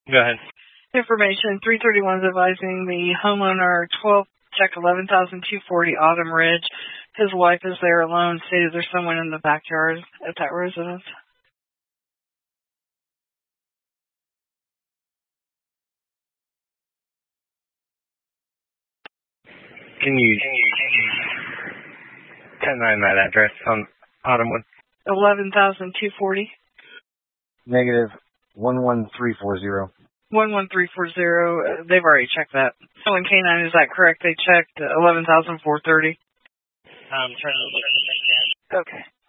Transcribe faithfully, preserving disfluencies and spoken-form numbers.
Go ahead. Information, three thirty-one is advising the homeowner, twelve check eleven thousand two hundred forty Autumn Ridge. His wife is there alone, stated there's someone in the backyard at that residence. Can you, ten nine that address on Autumnwood? eleven thousand two hundred forty. Negative one one three four zero. one one three four zero. They've already checked that. Oh, and K nine, is that correct? They checked eleven thousand four hundred thirty. I'm trying to look at that. Okay.